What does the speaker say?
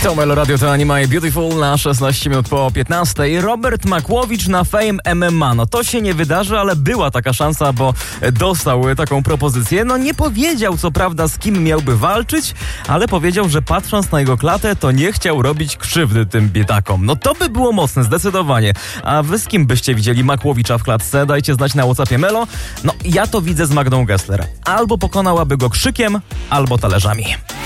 To Melo Radio, to Anima Beautiful na 16 minut po 15. Robert Makłowicz na Fame MMA. No to się nie wydarzy, ale była taka szansa, bo dostał taką propozycję. No nie powiedział co prawda z kim miałby walczyć, ale powiedział, że patrząc na jego klatę, to nie chciał robić krzywdy tym biedakom. No to by było mocne, zdecydowanie. A wy z kim byście widzieli Makłowicza w klatce? Dajcie znać na WhatsAppie Melo. No ja to widzę z Magdą Gessler. Albo pokonałaby go krzykiem, albo talerzami.